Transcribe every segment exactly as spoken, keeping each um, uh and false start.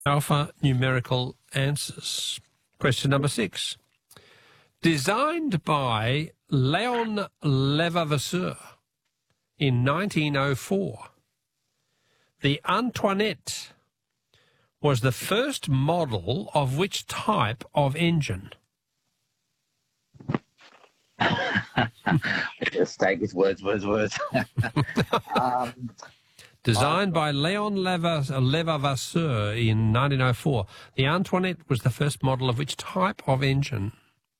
alphanumerical answers. Question number six. Designed by Leon Levavasseur in nineteen oh four, the Antoinette was the first model of which type of engine? Just take his words, words, words. um, Designed by Leon Levavasseur in nineteen oh four, the Antoinette was the first model of which type of engine?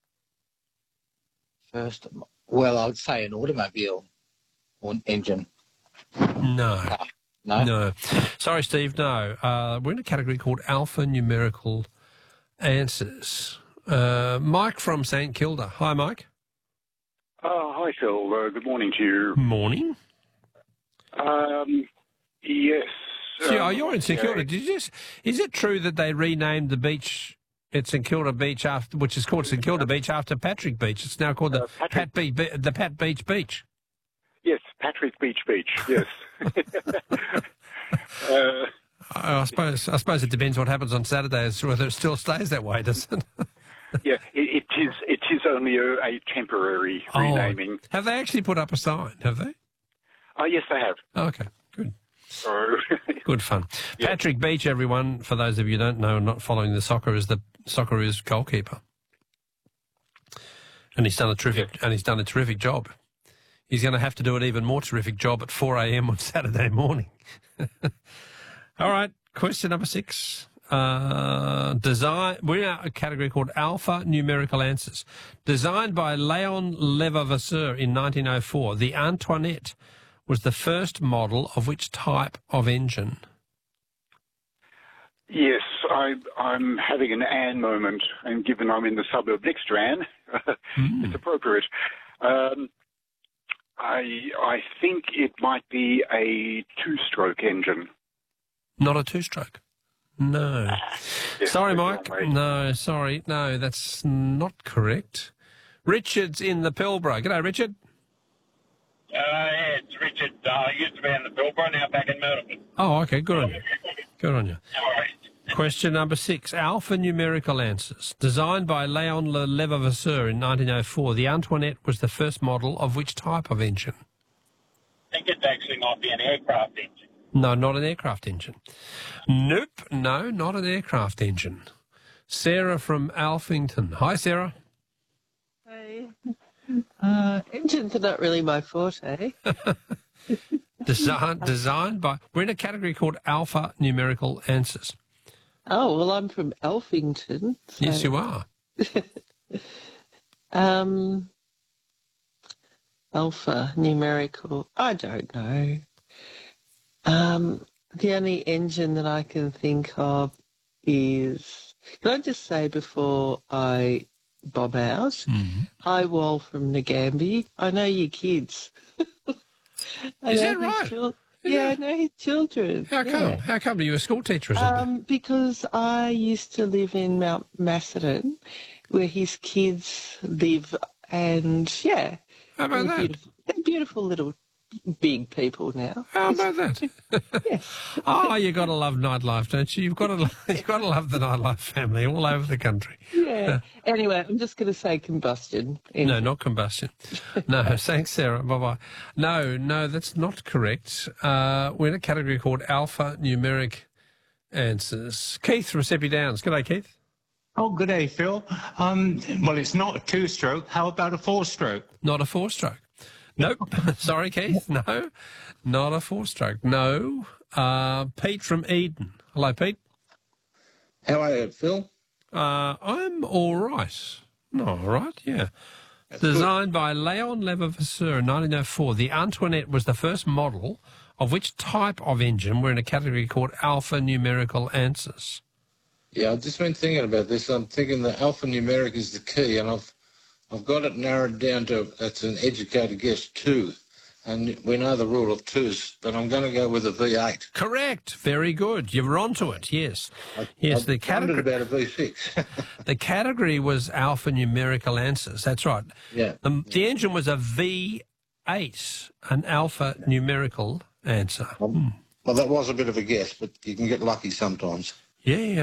First, well, I would say an automobile or an engine. No. Uh, no? No. Sorry, Steve, no. Uh, we're in a category called alphanumerical answers. Uh, Mike from St Kilda. Hi, Mike. Oh, hi, Phil. Uh, good morning to you. Morning. Um, yes. So, um, oh, you're in St yeah. Kilda. Did you just, is it true that they renamed the beach at St Kilda Beach, after, which is called St Kilda Beach, after Patrick Beach? It's now called the Uh, Patrick- Pat, Be- Be- the Pat Beach Beach. Yes, Patrick Beach Beach, yes. uh, I suppose I suppose it depends what happens on Saturday as to whether it still stays that way, does it? yeah, it, it is It is only a, a temporary renaming. Oh, have they actually put up a sign, have they? Oh, yes, they have. Okay, good. So, Good fun. Yeah. Patrick Beach, everyone, for those of you who don't know and not following the soccer, is the Socceroos goalkeeper. And he's done a terrific and he's done a terrific job. He's going to have to do an even more terrific job at four a.m. on Saturday morning. All right, question number six. Uh, design. We're in a category called alpha numerical answers. Designed by Leon Levavasseur in nineteen oh four, the Antoinette was the first model of which type of engine? yes, I, I'm having an Anne moment, and given I'm in the suburb next to Anne, Mm. it's appropriate. Um, I, I think it might be a two-stroke engine. Not a two-stroke. No. Yes, Sorry, it's Mike. one way. No, sorry. No, that's not correct. Richard's in the Pilbara. G'day, Richard. Uh, yeah, it's Richard. Uh, I used to be in the Pilbara, now back in Murdoch. Oh, okay. Good on you. Good on you. All right. Question number six. Alphanumerical answers. Designed by Leon Levavasseur in nineteen oh four, the Antoinette was the first model of which type of engine? I think it actually might be an aircraft engine. No, not an aircraft engine. Nope. No, not an aircraft engine. Sarah from Alphington. Hi, Sarah. Hey. Uh, engines are not really my forte. Design, designed by... We're in a category called alpha numerical answers. Oh, well, I'm from Alphington. So, Yes, you are. um, alpha numerical. I don't know. Um, the only engine that I can think of is... Can I just say before I bob out? Mm-hmm. Hi, Wall from Nagambie. I know your kids. I Is know that his right? chil- Is yeah, that- I know his children. How come? Yeah. How come? Are you a school teacher or something? Um, because I used to live in Mount Macedon, where his kids live, and yeah, How about they're that? beautiful, they're beautiful little big people now. How about that? Yes. Oh, you got to love nightlife, don't you? You've got to, you've got to love the nightlife family all over the country. Yeah. Anyway, I'm just going to say combustion. No, not combustion. No, thanks, Sarah. Bye-bye. No, no, that's not correct. Uh, we're in a category called alpha numeric answers. Keith from Seppi Downs. G'day, Keith. Oh, good day, Phil. Um, well, it's not a two-stroke. How about a four-stroke? Not a four-stroke. Nope. Sorry, Keith. No, not a four-stroke. No. Uh, Pete from Eden. Hello, Pete. How are you, Phil? Uh, I'm all right. No, all right, yeah. That's Designed by Leon Levavasseur in nineteen oh four, the Antoinette was the first model of which type of engine? We're in a category called alphanumerical answers. Yeah, I've just been thinking about this. I'm thinking that alphanumeric is the key, and I've I've got it narrowed down to, it's an educated guess, two. And we know the rule of twos, but I'm going to go with a V eight. Correct. Very good. You're onto it, yes. I, Yes, I the wondered category, about a V six. the category was alphanumerical answers. That's right. Yeah. The, the engine was a V eight, an alphanumerical answer. Well, that was a bit of a guess, but you can get lucky sometimes. Yeah,